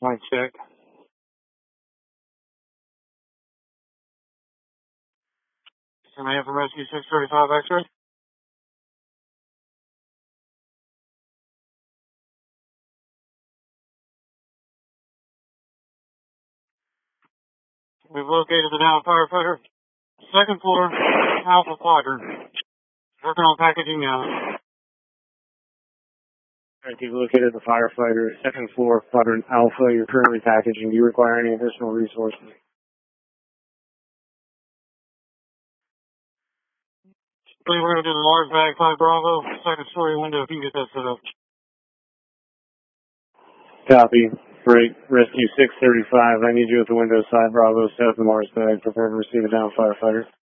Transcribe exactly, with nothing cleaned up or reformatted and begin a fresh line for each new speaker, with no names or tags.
Mic check. Command from Rescue six thirty-five X-ray. We've located the downed firefighter. Second floor, Alpha Quadrant. Working on packaging now. Alright, you've located the firefighter. Second floor, Quadrant Alpha. You're currently packaging. Do you require any additional resources? We're going to do the large bag, five Bravo. Second story window, if you can get that set up. Copy. Great. Rescue six thirty-five. I need you at the window side, Bravo. Set up the Mars bag. Prepare to receive a down firefighter.